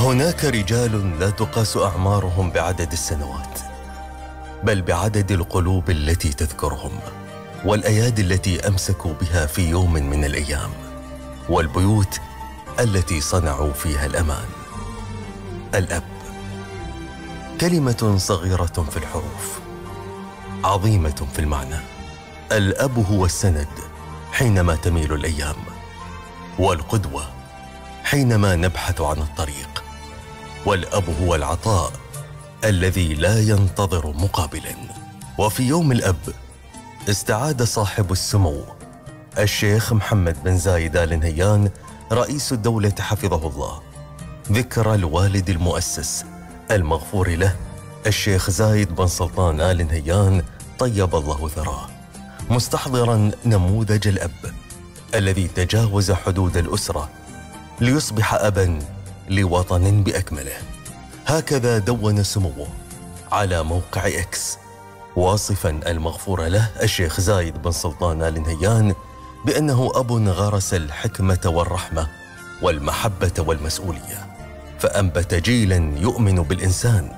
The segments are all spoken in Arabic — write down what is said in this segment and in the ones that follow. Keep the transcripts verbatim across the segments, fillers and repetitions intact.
هناك رجال لا تقاس أعمارهم بعدد السنوات، بل بعدد القلوب التي تذكرهم، والأيادي التي أمسكوا بها في يوم من الأيام، والبيوت التي صنعوا فيها الأمان. الأب، كلمة صغيرة في الحروف، عظيمة في المعنى. الأب هو السند حينما تميل الأيام، والقدوة حينما نبحث عن الطريق، والأب هو العطاء الذي لا ينتظر مقابلا. وفي يوم الأب استعاد صاحب السمو الشيخ محمد بن زايد آل نهيان رئيس الدولة حفظه الله ذكرى الوالد المؤسس المغفور له الشيخ زايد بن سلطان آل نهيان طيب الله ثراه، مستحضرا نموذج الأب الذي تجاوز حدود الأسرة ليصبح أبا لوطن بأكمله. هكذا دون سموه على موقع إكس، واصفا المغفور له الشيخ زايد بن سلطان آل نهيان بأنه أب غرس الحكمة والرحمة والمحبة والمسؤولية، فأنبت جيلا يؤمن بالإنسان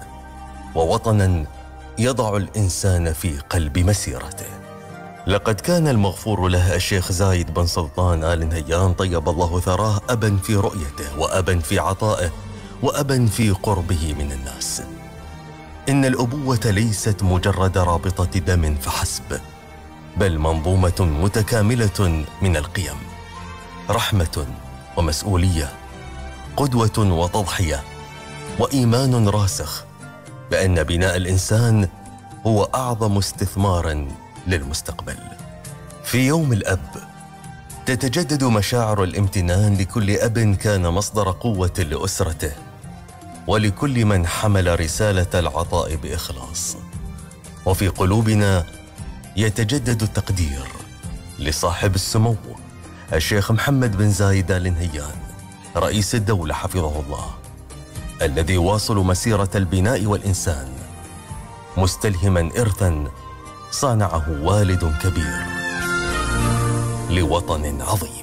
ووطنا يضع الإنسان في قلب مسيرته. لقد كان المغفور له الشيخ زايد بن سلطان آل نهيان طيب الله ثراه أبا في رؤيته، وأبا في عطائه، وأبا في قربه من الناس. إن الأبوة ليست مجرد رابطة دم فحسب، بل منظومة متكاملة من القيم، رحمة ومسؤولية، قدوة وتضحية، وإيمان راسخ بأن بناء الإنسان هو أعظم استثمار للمستقبل. في يوم الأب تتجدد مشاعر الامتنان لكل أب كان مصدر قوة لأسرته، ولكل من حمل رسالة العطاء بإخلاص. وفي قلوبنا يتجدد التقدير لصاحب السمو الشيخ محمد بن زايد آل نهيان رئيس الدولة حفظه الله، الذي واصل مسيرة البناء والإنسان، مستلهما إرثا صانعه والد كبير لوطن عظيم.